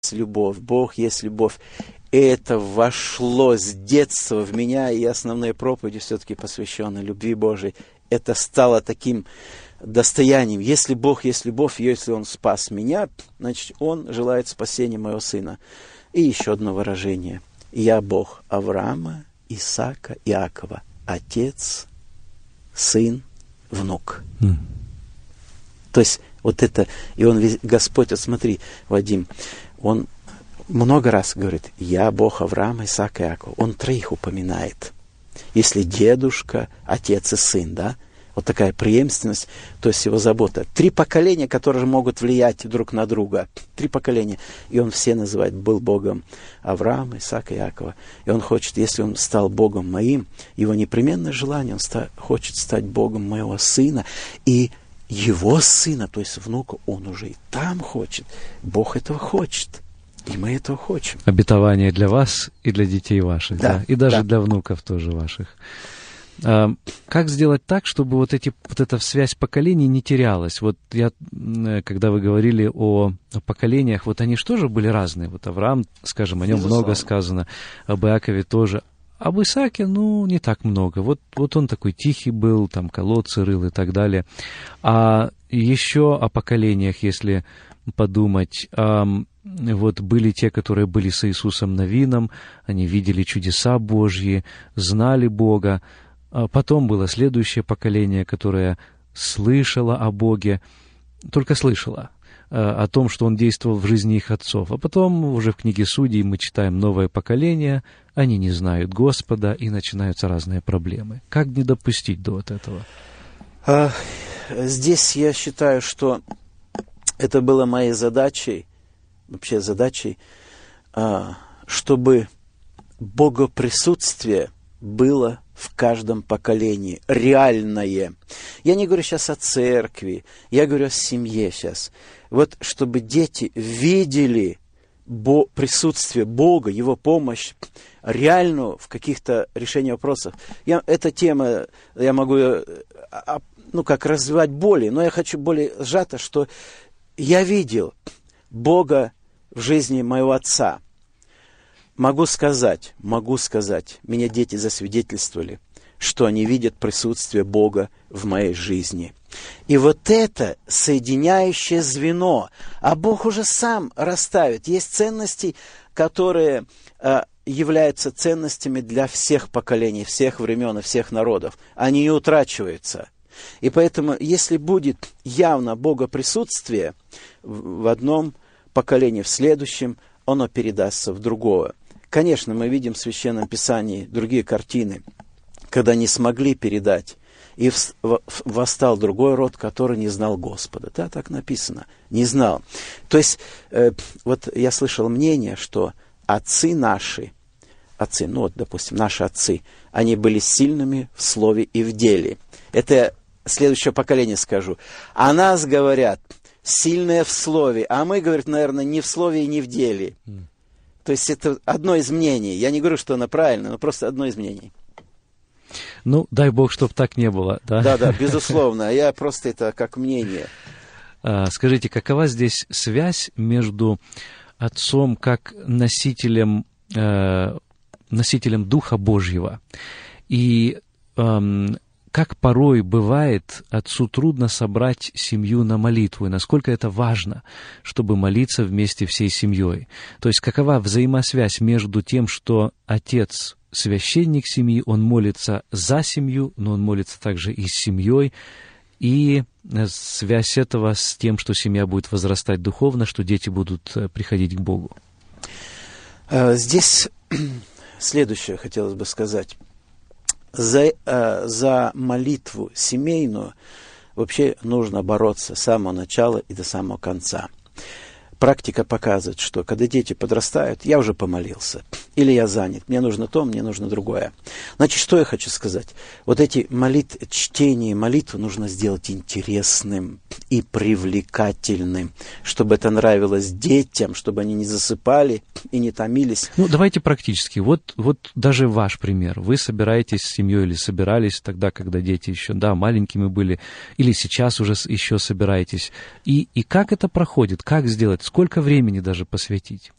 любовь, Бог есть любовь. Это вошло с детства в меня, и основные проповеди все-таки посвящены любви Божией. Это стало таким достоянием. Если Бог есть любовь, если Он спас меня, значит, Он желает спасения моего сына. И еще одно выражение. Я Бог Авраама, Исаака, Иакова. Отец, сын, внук. То есть вот это, и Он, Господь, вот смотри, Вадим, Он много раз говорит, я Бог Авраама, Исаака, Иакова. Он троих упоминает. Если дедушка, отец и сын, да, вот такая преемственность, то есть его забота. 3 поколения, которые могут влиять друг на друга. 3 поколения. И он все называет, был Богом Авраама, Исаака, Иакова. И он хочет, если он стал Богом моим, его непременное желание, он хочет стать Богом моего сына. И его сына, то есть внука, он уже и там хочет. Бог этого хочет. И мы этого хотим. Обетование для вас и для детей ваших, да? И даже для внуков тоже ваших. Как сделать так, чтобы вот эта связь поколений не терялась? Вот когда вы говорили о поколениях, вот они же тоже были разные. Вот Авраам, скажем, о нем много сказано, об Иакове тоже. Об Исааке, не так много. Вот он такой тихий был, там колодцы рыл и так далее. А еще о поколениях, если подумать, вот были те, которые были с Иисусом Навином, они видели чудеса Божьи, знали Бога. А потом было следующее поколение, которое слышало о Боге, только слышало о том, что Он действовал в жизни их отцов. А потом уже в книге Судей мы читаем новое поколение, они не знают Господа, и начинаются разные проблемы. Как не допустить до вот этого? Здесь я считаю, что это было моей задачей, вообще задачей, чтобы богоприсутствие было в каждом поколении, реальное. Я не говорю сейчас о церкви, я говорю о семье сейчас. Вот чтобы дети видели присутствие Бога, Его помощь реальную в каких-то решениях вопросов. Эта тема, я могу как развивать более, но я хочу более сжато, что я видел Бога в жизни моего отца. Могу сказать, меня дети засвидетельствовали, что они видят присутствие Бога в моей жизни. И вот это соединяющее звено, а Бог уже сам расставит. Есть ценности, которые являются ценностями для всех поколений, всех времен и всех народов. Они не утрачиваются. И поэтому, если будет явно богоприсутствие в одном поколении, в следующем, оно передастся в другое. Конечно, мы видим в Священном Писании другие картины, когда не смогли передать, и восстал другой род, который не знал Господа. Да, так написано, не знал. То есть, вот я слышал мнение, что отцы наши, допустим, наши отцы, они были сильными в слове и в деле. Это следующее поколение скажу. О нас говорят, сильные в слове, а мы, говорят, наверное, не в слове и не в деле. То есть это одно из мнений. Я не говорю, что оно правильно, но просто одно из мнений. Дай Бог, чтобы так не было. Да, безусловно. Я просто это как мнение. Скажите, какова здесь связь между отцом как носителем Духа Божьего и как порой бывает, отцу трудно собрать семью на молитву, и насколько это важно, чтобы молиться вместе всей семьей. То есть, какова взаимосвязь между тем, что отец, священник семьи, он молится за семью, но он молится также и с семьей, и связь этого с тем, что семья будет возрастать духовно, что дети будут приходить к Богу. Здесь следующее хотелось бы сказать. За молитву семейную вообще нужно бороться с самого начала и до самого конца. Практика показывает, что когда дети подрастают, я уже помолился. или я занят, мне нужно то, мне нужно другое. Значит, что я хочу сказать? Вот эти чтение молитвы нужно сделать интересным и привлекательным, чтобы это нравилось детям, чтобы они не засыпали и не томились. Ну, давайте практически. Вот даже ваш пример. Вы собираетесь с семьей или собирались тогда, когда дети еще, маленькими были, или сейчас уже еще собираетесь. И как это проходит? Как сделать? Сколько времени даже посвятить?